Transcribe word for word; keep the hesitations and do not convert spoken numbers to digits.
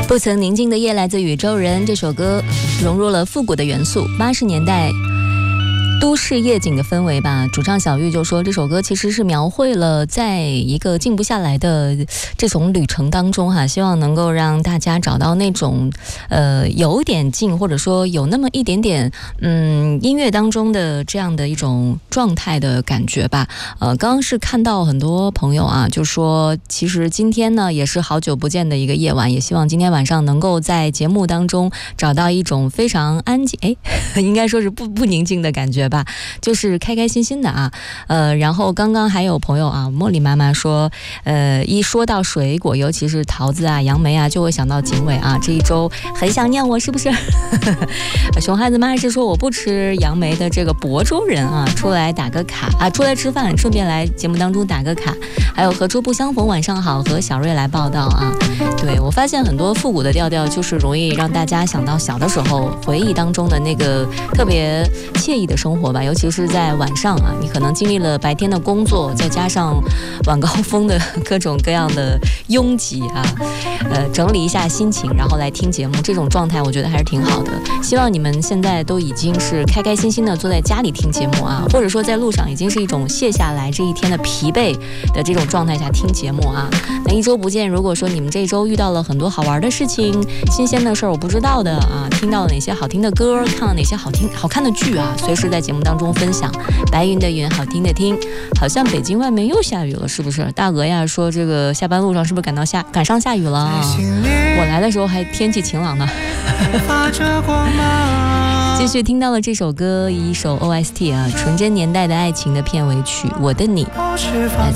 不曾宁静的夜来自宇宙人，这首歌融入了复古的元素，八十年代都市夜景的氛围吧。主唱小玉就说，这首歌其实是描绘了在一个静不下来的这种旅程当中哈，希望能够让大家找到那种呃有点静，或者说有那么一点点嗯音乐当中的这样的一种状态的感觉吧。呃，刚刚是看到很多朋友啊，就说其实今天呢也是好久不见的一个夜晚，也希望今天晚上能够在节目当中找到一种非常安静，哎，应该说是不不宁静的感觉吧，就是开开心心的啊。呃，然后刚刚还有朋友啊，茉莉妈妈说，呃，一说到水果，尤其是桃子啊、杨梅啊，就会想到景伟啊，这一周很想念我，是不是？熊孩子妈是说我不吃杨梅的这个亳州人啊，出来打个卡啊，出来吃饭，顺便来节目当中打个卡。还有何处不相逢，晚上好，和小瑞来报道啊。对，我发现很多复古的调调，就是容易让大家想到小的时候回忆当中的那个特别惬意的生活吧，尤其是在晚上啊，你可能经历了白天的工作，再加上晚高峰的各种各样的拥挤啊，呃，整理一下心情，然后来听节目，这种状态我觉得还是挺好的。希望你们现在都已经是开开心心的坐在家里听节目啊，或者说在路上已经是一种卸下来这一天的疲惫的这种状态下听节目啊。那一周不见，如果说你们这一周遇到了很多好玩的事情、新鲜的事儿，我不知道的啊，听到了哪些好听的歌，看了哪些好听好看的剧啊，随时在节目当中分享。白云的云，好听的听。好像北京外面又下雨了，是不是？大鹅呀说这个下班路上是不是赶到下赶上下雨了？我来的时候还天气晴朗呢。继续听到了这首歌，一首 O S T 啊，纯真年代的爱情的片尾曲《我的你》，来